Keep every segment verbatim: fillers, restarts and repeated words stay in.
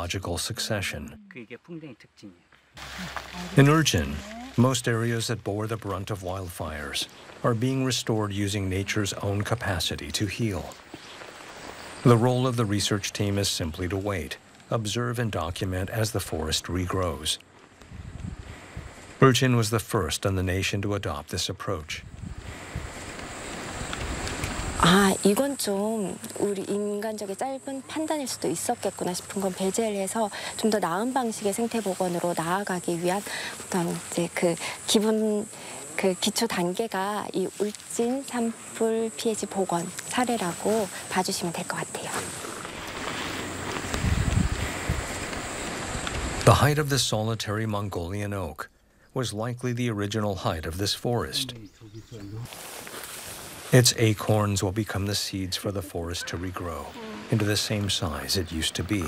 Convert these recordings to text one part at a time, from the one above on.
ecological succession. In Urchin, most areas that bore the brunt of wildfires are being restored using nature's own capacity to heal. The role of the research team is simply to wait, observe and document as the forest regrows. Urchin was the first in the nation to adopt this approach. 아, 이건 좀 우리 인간적인 짧은 판단일 수도 있었겠구나 싶은 건 배제를 해서 좀 더 나은 방식의 생태 복원으로 나아가기 위한 어떤 이제 그 기본 그 기초 단계가 이 울진 산불 피해지 복원 사례라고 봐주시면 될 것 같아요. The height of the solitary Mongolian oak was likely the original height of this forest. Its acorns will become the seeds for the forest to regrow into the same size it used to be.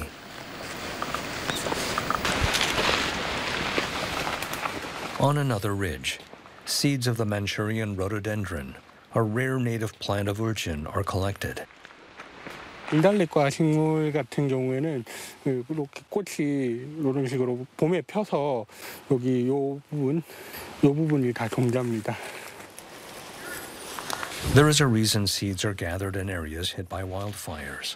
On another ridge, seeds of the Manchurian rhododendron, a rare native plant of Urchin, are collected. 인달래과 식물 같은 경우에는 이렇게 꽃이 이런 식으로 봄에 펴서 여기 요 부분, 요 부분이 다 종자입니다. There is a reason seeds are gathered in areas hit by wildfires.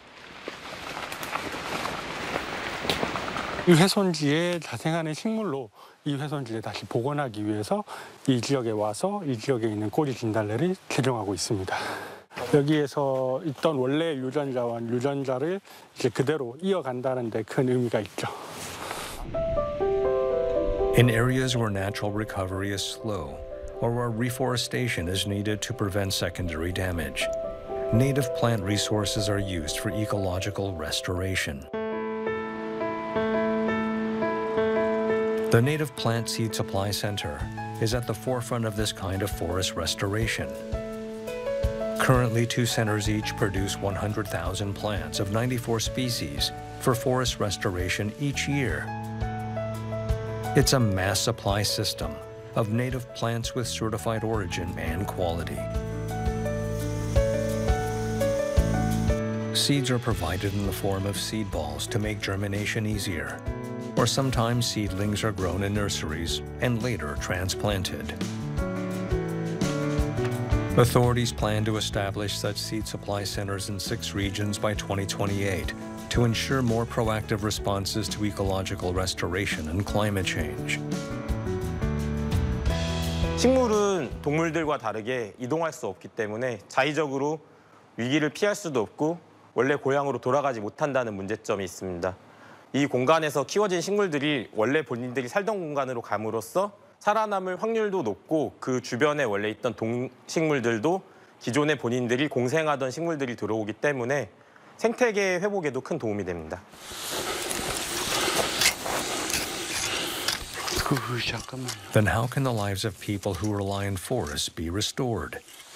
이 훼손지에 자생하는 식물로 이 훼손지를 다시 복원하기 위해서 이 지역에 와서 이 지역에 있는 꼬리 진달래를 개종하고 있습니다. 여기에서 있던 원래 유전자와 유전자를 이제 그대로 이어간다는 데 큰 의미가 있죠. In areas where natural recovery is slow, or where reforestation is needed to prevent secondary damage, native plant resources are used for ecological restoration. The Native Plant Seed Supply Center is at the forefront of this kind of forest restoration. Currently, two centers each produce one hundred thousand plants of ninety-four species for forest restoration each year. It's a mass supply system of native plants with certified origin and quality. Seeds are provided in the form of seed balls to make germination easier, or sometimes seedlings are grown in nurseries and later transplanted. Authorities plan to establish such seed supply centers in six regions by twenty twenty-eight to ensure more proactive responses to ecological restoration and climate change. 식물은 동물들과 다르게 이동할 수 없기 때문에 자의적으로 위기를 피할 수도 없고 원래 고향으로 돌아가지 못한다는 문제점이 있습니다. 이 공간에서 키워진 식물들이 원래 본인들이 살던 공간으로 감으로써 살아남을 확률도 높고 그 주변에 원래 있던 동식물들도 기존에 본인들이 공생하던 식물들이 들어오기 때문에 생태계 회복에도 큰 도움이 됩니다. Then how can the lives of people who rely on forests be restored?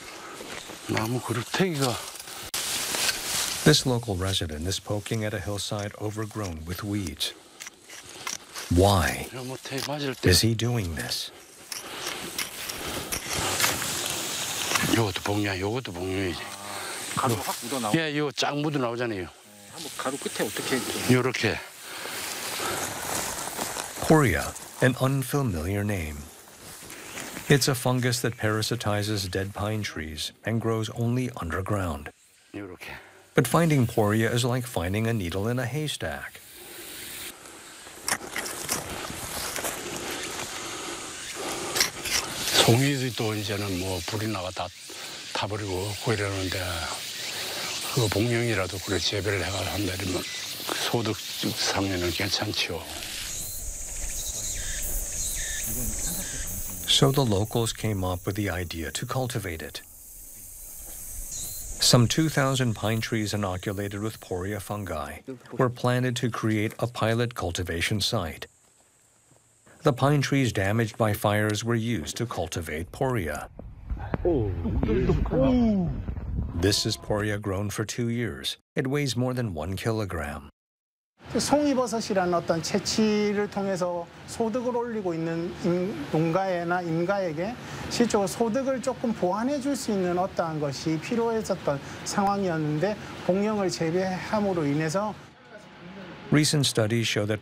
This local resident is poking at a hillside overgrown with weeds. Why is he doing this? 요것도 복류야, 요것도 복류이지. 가루 확 묻어 나오. 예, 요 쫙 묻어 나오잖아요. 한번 가루 끝에 어떻게? 요렇게. Poria, an unfamiliar name. It's a fungus that parasitizes dead pine trees and grows only underground. 요렇게. But finding poria is like finding a needle in a haystack. 송이도 이제는 뭐 불이 나가 다 타버리고 그러는데 그 복령이라도 그래 재배를 해가 한다면 소득상에는 괜찮지요. So the locals came up with the idea to cultivate it. Some two thousand pine trees inoculated with poria fungi were planted to create a pilot cultivation site. The pine trees damaged by fires were used to cultivate poria. This is poria grown for two years. It weighs more than one kilogram. 송이버섯이라는 어떤 채취를 통해서 소득을 올리고 있는 농가에나 임가에게 실제로 소득을 조금 보완해 줄 수 있는 어떠한 것이 필요했었던 상황이었는데 복령을 재배함으로 인해서 Recent studies show that